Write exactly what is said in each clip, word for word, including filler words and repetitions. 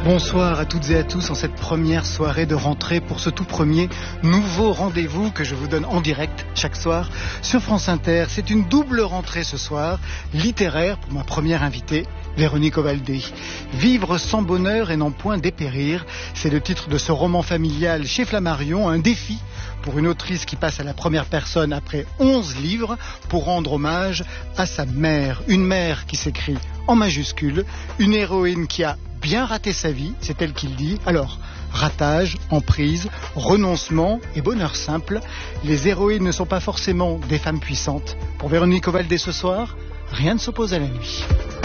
Bonsoir à toutes et à tous en cette première soirée de rentrée pour ce tout premier nouveau rendez-vous que je vous donne en direct chaque soir sur France Inter. C'est une double rentrée ce soir, littéraire pour ma première invitée, Véronique Ovaldé. Vivre sans bonheur et n'en point dépérir, c'est le titre de ce roman familial chez Flammarion, un défi pour une autrice qui passe à la première personne après onze livres pour rendre hommage à sa mère. Une mère qui s'écrit en majuscule, une héroïne qui a bien raté sa vie, c'est elle qui le dit. Alors, ratage, emprise, renoncement et bonheur simple, les héroïnes ne sont pas forcément des femmes puissantes. Pour Véronique Ovaldé ce soir, rien ne s'oppose à la nuit.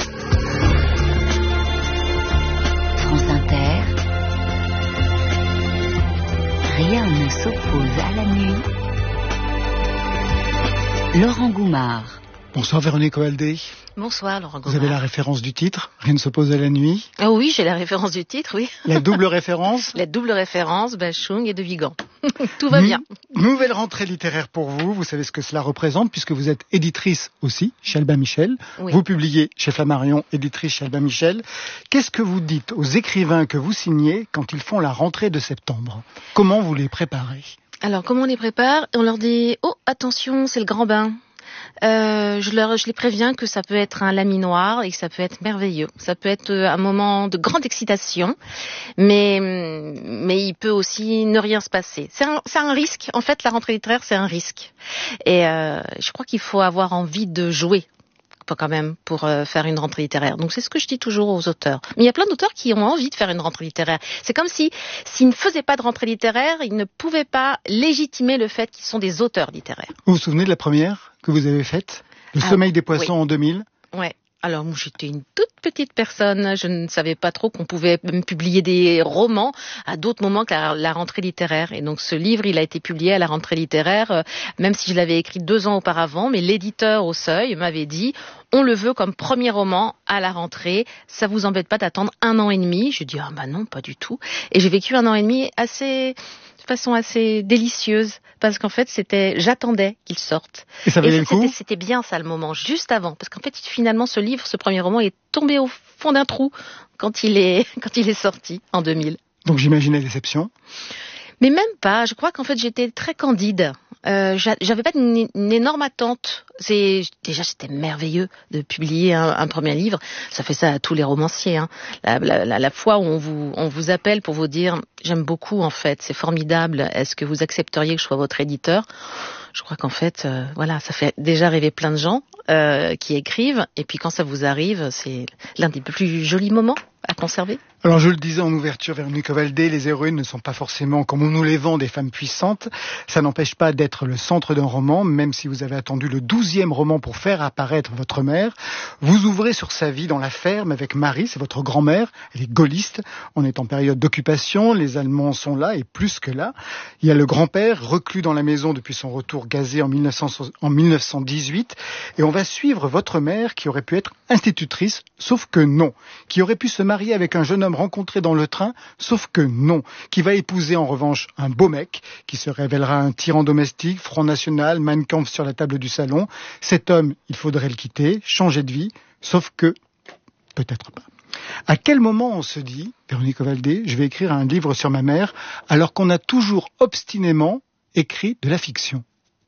France Inter, rien ne s'oppose à la nuit. Laurent Goumard. Bonsoir Véronique Ovaldé. Bonsoir Laurent Goumard. Vous avez la référence du titre, rien ne s'oppose à la nuit. Ah oui, j'ai la référence du titre, oui. La double référence. La double référence, Bachung et de Vigan. Tout va bien. Nouvelle rentrée littéraire pour vous, vous savez ce que cela représente puisque vous êtes éditrice aussi chez Albin Michel. Oui. Vous publiez chez Flammarion, éditrice chez Albin Michel. Qu'est-ce que vous dites aux écrivains que vous signez quand ils font la rentrée de septembre? Comment vous les préparez? Alors, comment on les prépare? On leur dit « Oh, attention, c'est le grand bain ». Euh, je, leur, je les préviens que ça peut être un laminoir et que ça peut être merveilleux. Ça peut être un moment de grande excitation, mais, mais il peut aussi ne rien se passer. C'est un, c'est un risque. En fait, la rentrée littéraire, c'est un risque. Et euh, je crois qu'il faut avoir envie de jouer quand même pour euh, faire une rentrée littéraire. Donc c'est ce que je dis toujours aux auteurs. Mais il y a plein d'auteurs qui ont envie de faire une rentrée littéraire. C'est comme si s'ils ne faisaient pas de rentrée littéraire, ils ne pouvaient pas légitimer le fait qu'ils sont des auteurs littéraires. Vous vous souvenez de la première que vous avez faite? Le ah, Sommeil des poissons oui. En deux mille? Ouais. Alors, moi, j'étais une toute petite personne. Je ne savais pas trop qu'on pouvait même publier des romans à d'autres moments que la, la rentrée littéraire. Et donc, ce livre, il a été publié à la rentrée littéraire, euh, même si je l'avais écrit deux ans auparavant. Mais l'éditeur au Seuil m'avait dit, on le veut comme premier roman à la rentrée. Ça vous embête pas d'attendre un an et demi? Je dis, ah bah non, pas du tout. Et j'ai vécu un an et demi assez... de façon assez délicieuse, parce qu'en fait, c'était, j'attendais qu'il sorte. Et ça valait le coup? C'était, c'était bien ça, le moment, juste avant. Parce qu'en fait, finalement, ce livre, ce premier roman, est tombé au fond d'un trou quand il est, quand il est sorti, en deux mille. Donc j'imagine la déception? Mais même pas. Je crois qu'en fait, j'étais très candide. Euh, j'avais pas une, une énorme attente. C'est déjà c'était merveilleux de publier un, un premier livre. Ça fait ça à tous les romanciers. Hein. La, la, la, la fois où on vous on vous appelle pour vous dire j'aime beaucoup en fait, c'est formidable. Est-ce que vous accepteriez que je sois votre éditeur? Je crois qu'en fait, euh, voilà, ça fait déjà rêver plein de gens euh, qui écrivent. Et puis quand ça vous arrive, c'est l'un des plus jolis moments à conserver. Alors je le disais en ouverture, Véronique Ovaldé, les héroïnes ne sont pas forcément, comme on nous les vend, des femmes puissantes. Ça n'empêche pas d'être le centre d'un roman, même si vous avez attendu le douzième roman pour faire apparaître votre mère. Vous ouvrez sur sa vie dans la ferme avec Marie, c'est votre grand-mère, elle est gaulliste. On est en période d'occupation, les Allemands sont là et plus que là. Il y a le grand-père reclus dans la maison depuis son retour gazé en mille neuf cent dix-huit. Et on va suivre votre mère qui aurait pu être institutrice, sauf que non. Qui aurait pu se marier avec un jeune homme rencontré dans le train, sauf que non. Qui va épouser en revanche un beau mec, qui se révélera un tyran domestique, Front National, Mein Kampf sur la table du salon. Cet homme, il faudrait le quitter, changer de vie, sauf que, peut-être pas. À quel moment on se dit, Véronique Ovaldé, je vais écrire un livre sur ma mère, alors qu'on a toujours obstinément écrit de la fiction?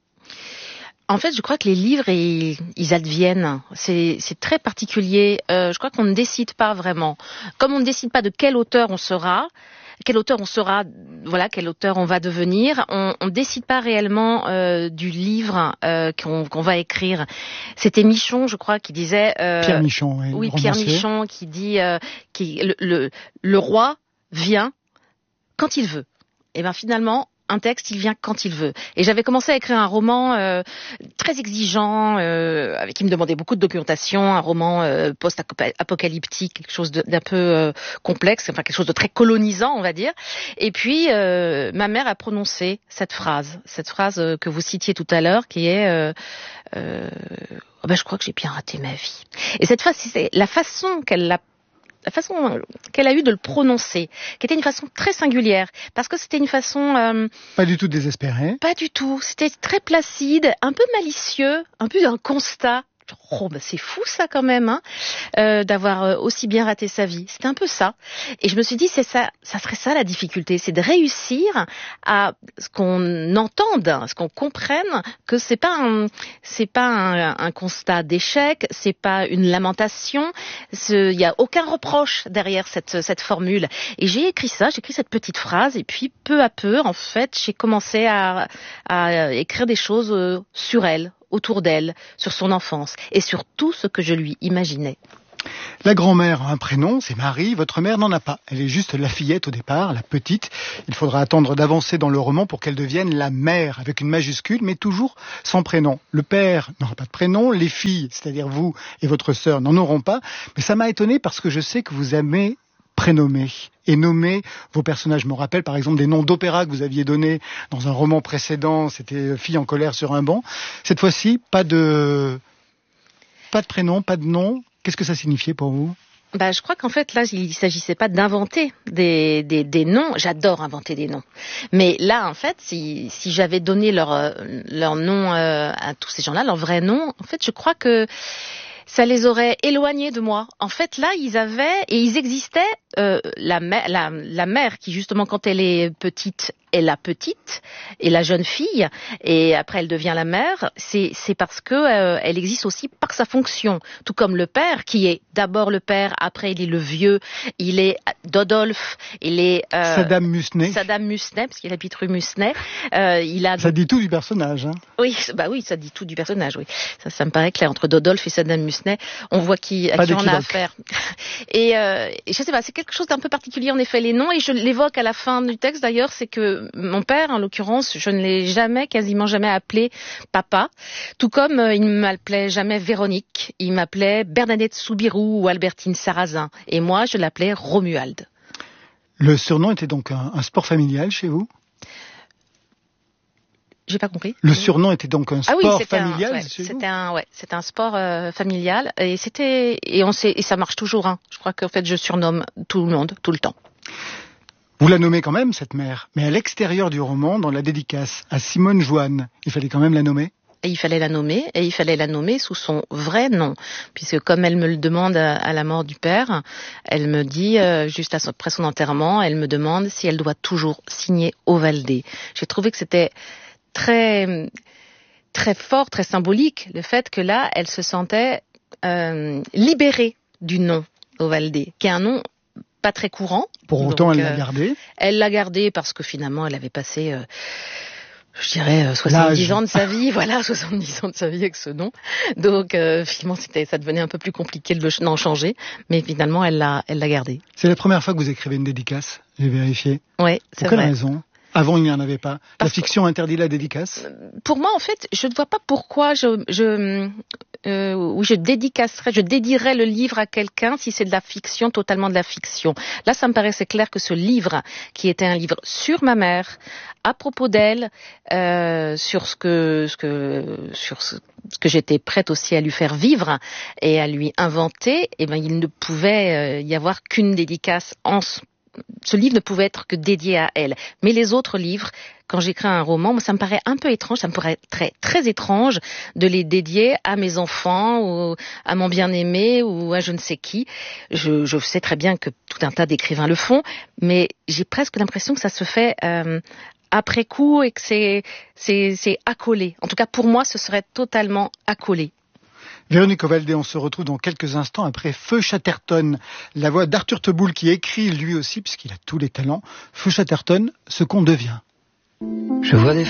En fait, je crois que les livres, ils, ils adviennent. C'est, c'est très particulier. Euh, je crois qu'on ne décide pas vraiment. Comme on ne décide pas de quel auteur on sera, quel auteur on sera, voilà, quel auteur on va devenir, on ne décide pas réellement euh, du livre euh, qu'on, qu'on va écrire. C'était Michon, je crois, qui disait... Euh, Pierre Michon, oui. Oui, Pierre Michon, qui dit euh, qui, le, le, le roi vient quand il veut. Et bien finalement... un texte, il vient quand il veut. Et j'avais commencé à écrire un roman euh, très exigeant, euh, avec qui me demandait beaucoup de documentation, un roman euh, post-apocalyptique, quelque chose de, d'un peu euh, complexe, enfin quelque chose de très colonisant, on va dire. Et puis, euh, ma mère a prononcé cette phrase, cette phrase euh, que vous citiez tout à l'heure, qui est euh, euh, oh ben, je crois que j'ai bien raté ma vie. Et cette phrase, c'est la façon qu'elle l'a la façon qu'elle a eu de le prononcer, qui était une façon très singulière, parce que c'était une façon... Euh, pas du tout désespérée. Pas du tout. C'était très placide, un peu malicieux, un peu un constat Oh, bah c'est fou ça quand même, hein, euh, d'avoir euh, aussi bien raté sa vie. C'était un peu ça. Et je me suis dit, c'est ça, ça serait ça la difficulté, c'est de réussir à ce qu'on entende, ce qu'on comprenne que c'est pas un, c'est pas un, un constat d'échec, c'est pas une lamentation, il y a aucun reproche derrière cette cette formule. Et j'ai écrit ça, j'ai écrit cette petite phrase, et puis peu à peu, en fait, j'ai commencé à, à écrire des choses euh, sur elle, autour d'elle, sur son enfance et sur tout ce que je lui imaginais. La grand-mère a un prénom, c'est Marie, votre mère n'en a pas. Elle est juste la fillette au départ, la petite. Il faudra attendre d'avancer dans le roman pour qu'elle devienne la mère, avec une majuscule, mais toujours sans prénom. Le père n'aura pas de prénom, les filles, c'est-à-dire vous et votre sœur, n'en auront pas. Mais ça m'a étonné parce que je sais que vous aimez prénommer et nommer vos personnages. Je me rappelle par exemple des noms d'opéra que vous aviez donnés dans un roman précédent, c'était Fille en colère sur un banc. Cette fois-ci, pas de pas de prénom, pas de nom. Qu'est-ce que ça signifiait pour vous ? Bah, je crois qu'en fait, là, il ne s'agissait pas d'inventer des, des, des noms. J'adore inventer des noms. Mais là, en fait, si, si j'avais donné leur, leur nom euh, à tous ces gens-là, leur vrai nom, en fait, je crois que ça les aurait éloignés de moi. En fait, là, ils avaient et ils existaient. Euh, la, mère, la, la mère qui, justement, quand elle est petite, est la petite et la jeune fille, et après elle devient la mère. C'est, c'est parce que euh, elle existe aussi par sa fonction. Tout comme le père, qui est d'abord le père, après il est le vieux, il est Dodolphe, il est euh, Saddam Musnet. Saddam Musnet, parce qu'il habite rue Musnet. Euh, il a. Ça dit tout du personnage, hein. Oui, bah oui, ça dit tout du personnage. Oui, ça, ça me paraît clair. Entre Dodolphe et Saddam Musnet, on voit qui à qui on a affaire. Et, euh, et je sais pas, c'est quelque chose d'un peu particulier en effet les noms, et je l'évoque à la fin du texte d'ailleurs, c'est que mon père, en l'occurrence, je ne l'ai jamais, quasiment jamais appelé papa, tout comme euh, il ne m'appelait jamais Véronique, il m'appelait Bernadette Soubirou ou Albertine Sarrazin, et moi je l'appelais Romuald. Le surnom était donc un, un sport familial chez vous ? J'ai pas compris. Le surnom était donc un sport ah oui, c'était familial un, ouais, chez c'était vous ? un, ouais, c'était un sport euh, familial, et c'était, et on sait, et ça marche toujours. Hein. Je crois qu'en fait, je surnomme tout le monde, tout le temps. Vous la nommez quand même, cette mère, mais à l'extérieur du roman, dans la dédicace à Simone Joanne, il fallait quand même la nommer ? Et il fallait la nommer, et il fallait la nommer sous son vrai nom, puisque comme elle me le demande à, à la mort du père, elle me dit, euh, juste après son enterrement, elle me demande si elle doit toujours signer Ovaldé. J'ai trouvé que c'était très très fort, très symbolique, le fait que là, elle se sentait euh, libérée du nom Ovaldé, qui est un nom pas très courant. Pour autant, donc, elle l'a euh, gardé. Elle l'a gardé parce que finalement, elle avait passé, euh, je dirais, euh, soixante-dix L'âge. ans de sa vie, voilà, soixante-dix ans de sa vie avec ce nom. Donc, euh, finalement, c'était, ça devenait un peu plus compliqué de d'en changer, mais finalement, elle l'a, elle l'a gardé. C'est la première fois que vous écrivez une dédicace, j'ai vérifié. Oui, c'est Pour quelle vrai. raison ? Avant, il n'y en avait pas. Parce la fiction interdit la dédicace ? Pour moi, en fait, je ne vois pas pourquoi je, je, euh, oui, je dédicacerais, je dédierais le livre à quelqu'un si c'est de la fiction, totalement de la fiction. Là, ça me paraissait clair que ce livre, qui était un livre sur ma mère, à propos d'elle, euh, sur ce que, ce que, sur ce, ce que j'étais prête aussi à lui faire vivre et à lui inventer, eh ben, il ne pouvait euh, y avoir qu'une dédicace en ce Ce livre ne pouvait être que dédié à elle. Mais les autres livres, quand j'écris un roman, moi, ça me paraît un peu étrange, ça me paraît très, très étrange de les dédier à mes enfants ou à mon bien-aimé ou à je ne sais qui. Je, je sais très bien que tout un tas d'écrivains le font, mais j'ai presque l'impression que ça se fait euh, après coup et que c'est, c'est, c'est accolé. En tout cas, pour moi, ce serait totalement accolé. Véronique Ovaldé, on se retrouve dans quelques instants après Feu Chatterton, la voix d'Arthur Teboul qui écrit lui aussi, puisqu'il a tous les talents. Feu Chatterton, ce qu'on devient. Je vois des